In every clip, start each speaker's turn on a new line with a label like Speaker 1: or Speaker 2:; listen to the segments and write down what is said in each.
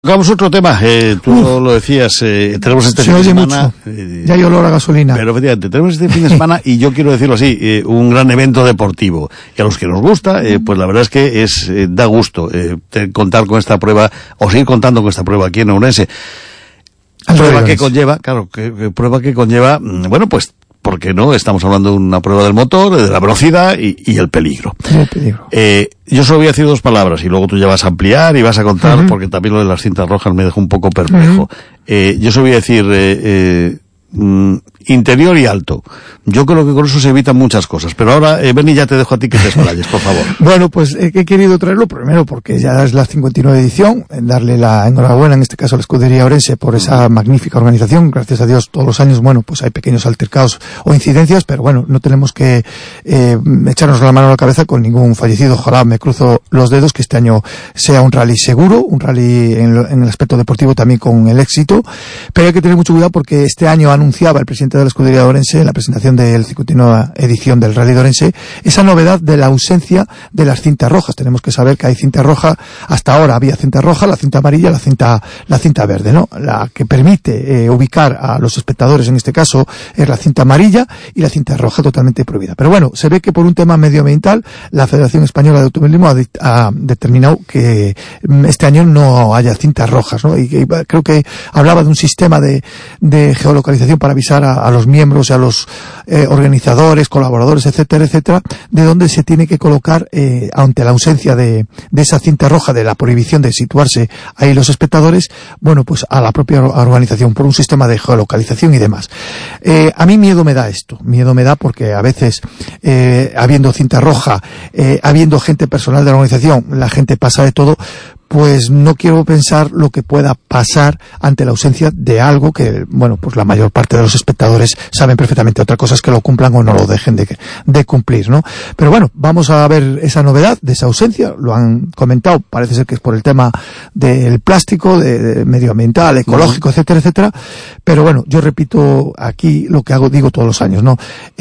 Speaker 1: Tocamos otro tema, tú lo decías, tenemos este fin de semana...
Speaker 2: ya hay olor a gasolina.
Speaker 1: Pero efectivamente, tenemos este fin de semana y yo quiero decirlo así, un gran evento deportivo. Y a los que nos gusta, pues la verdad es que da gusto contar con esta prueba, o seguir contando con esta prueba aquí en Ourense. Prueba que conlleva, prueba que conlleva, bueno, pues, ¿por qué no? Estamos hablando de una prueba del motor, de la velocidad y el peligro.
Speaker 2: El peligro.
Speaker 1: Yo solo voy a decir dos palabras y luego tú ya vas a ampliar y vas a contar, porque también lo de las cintas rojas me dejó un poco perplejo. Yo solo voy a decir interior y alto. Yo creo que con eso se evitan muchas cosas. Pero ahora, Berni, ya te dejo a ti que te explayes, por favor.
Speaker 2: Bueno, pues he querido traerlo primero porque ya es la 59 edición, darle la enhorabuena, en este caso a la Escudería Ourense, por esa magnífica organización. Gracias a Dios, todos los años, bueno, pues hay pequeños altercados o incidencias, pero bueno, no tenemos que echarnos la mano a la cabeza con ningún fallecido. Ojalá, me cruzo los dedos, que este año sea un rally seguro, un rally en el aspecto deportivo también con el éxito, pero hay que tener mucho cuidado porque este año anunciaba el presidente de la Escudería de Ourense, en la presentación de la 59 edición del Rally de Ourense, esa novedad de la ausencia de las cintas rojas. Tenemos que saber que hay cinta roja, hasta ahora había cinta roja, la cinta amarilla, la cinta verde, ¿no? La que permite ubicar a los espectadores, en este caso, es la cinta amarilla, y la cinta roja totalmente prohibida. Pero bueno, se ve que por un tema medioambiental, la Federación Española de Automovilismo ha determinado que este año no haya cintas rojas, ¿no? Y creo que hablaba de un sistema de geolocalización para avisar a los miembros y a los organizadores, colaboradores, etcétera, etcétera, de dónde se tiene que colocar ante la ausencia de esa cinta roja, de la prohibición de situarse ahí los espectadores, bueno, pues a la propia organización por un sistema de geolocalización y demás. A mí miedo me da esto, porque a veces habiendo cinta roja, habiendo gente personal de la organización, la gente pasa de todo. Pues no quiero pensar lo que pueda pasar ante la ausencia de algo que, bueno, pues la mayor parte de los espectadores saben perfectamente. Otra cosa es que lo cumplan o no lo dejen de cumplir, ¿no? Pero bueno, vamos a ver esa novedad de esa ausencia. Lo han comentado, parece ser que es por el tema del plástico, de medioambiental, ecológico, etcétera, etcétera. Pero bueno, yo repito aquí lo que digo todos los años, ¿no?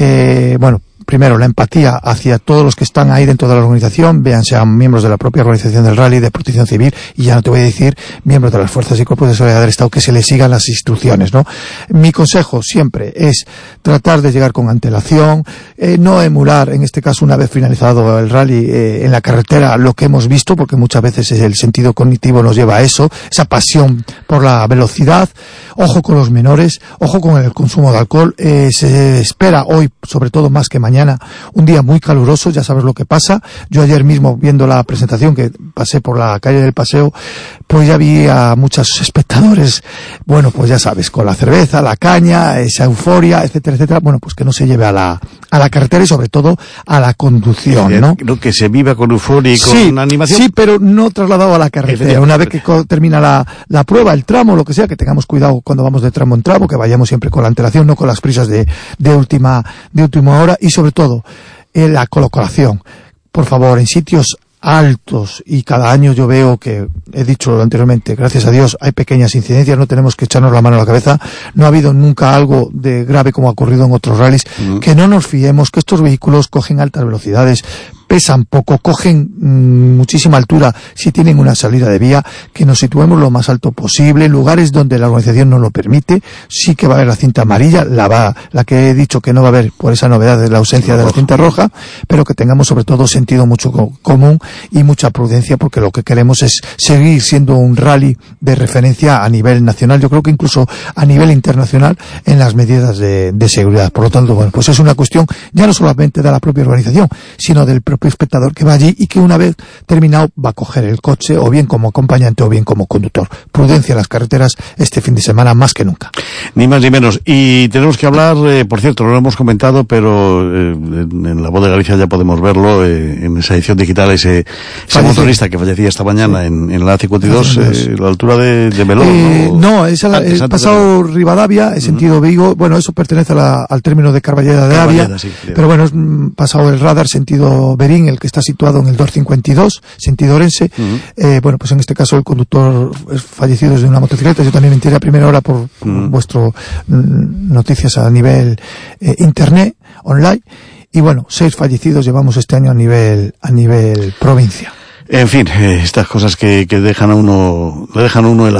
Speaker 2: Bueno, primero, la empatía hacia todos los que están ahí dentro de la organización, vean sean miembros de la propia organización del rally, de Protección Civil, y ya no te voy a decir miembros de las fuerzas y cuerpos de seguridad del Estado, que se les sigan las instrucciones, ¿no? Mi consejo siempre es tratar de llegar con antelación, no emular, en este caso, una vez finalizado el rally en la carretera, lo que hemos visto, porque muchas veces el sentido cognitivo nos lleva a eso, esa pasión por la velocidad. Ojo con los menores, ojo con el consumo de alcohol. Se espera hoy, sobre todo más que mañana, un día muy caluroso, ya sabes lo que pasa. Yo ayer mismo, viendo la presentación, que pasé por la calle del Paseo, pues ya vi a muchos espectadores, bueno, pues ya sabes, con la cerveza, la caña, esa euforia, etcétera, etcétera. Bueno, pues que no se lleve a la carretera y sobre todo a la conducción, ¿no?
Speaker 1: Que se viva con euforia y con animación.
Speaker 2: Sí, pero no trasladado a la carretera. Una vez que termina la prueba, el tramo, lo que sea, que tengamos cuidado cuando vamos de tramo en tramo, que vayamos siempre con la antelación, no con las prisas de última hora, y sobre todo la colocación, por favor, en sitios altos. Y cada año yo veo que, he dicho anteriormente, gracias a Dios hay pequeñas incidencias, no tenemos que echarnos la mano a la cabeza, no ha habido nunca algo de grave como ha ocurrido en otros rallies. Que no nos fiemos, que estos vehículos cogen altas velocidades, pesan poco, cogen muchísima altura si tienen una salida de vía, que nos situemos lo más alto posible, en lugares donde la organización no lo permite. Sí que va a haber la cinta amarilla, la que he dicho que no va a haber por esa novedad de la ausencia de la cinta roja, pero que tengamos sobre todo sentido mucho común y mucha prudencia, porque lo que queremos es seguir siendo un rally de referencia a nivel nacional, yo creo que incluso a nivel internacional, en las medidas de seguridad. Por lo tanto, bueno, pues es una cuestión ya no solamente de la propia organización, sino del propio espectador que va allí y que una vez terminado va a coger el coche, o bien como acompañante o bien como conductor. Prudencia en las carreteras este fin de semana más que nunca.
Speaker 1: Ni más ni menos. Y tenemos que hablar, por cierto, no lo hemos comentado, pero en La Voz de Galicia ya podemos verlo, en esa edición digital, ese motorista que fallecía esta mañana en la A52, a la altura de Melón.
Speaker 2: No, es el pasado Rivadavia, en sentido Vigo. Bueno, eso pertenece al término de Carballeda de Avia, sí, pero bueno, es pasado el radar, sentido Berín, el que está situado en el 252, sentido Ourense. Bueno, pues en este caso el conductor es fallecido desde una motocicleta. Yo también me enteré a primera hora por vuestro noticias a nivel internet, online. Y bueno, 6 fallecidos llevamos este año a nivel provincia.
Speaker 1: En fin, estas cosas que dejan a uno, le dejan a uno